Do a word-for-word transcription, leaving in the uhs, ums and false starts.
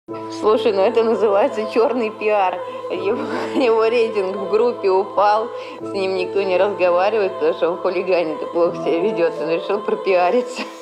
Слушай, ну это называется черный пиар. Его, его рейтинг в группе упал, с ним никто не разговаривает, потому что он хулиганит и плохо себя ведет. Он решил пропиариться.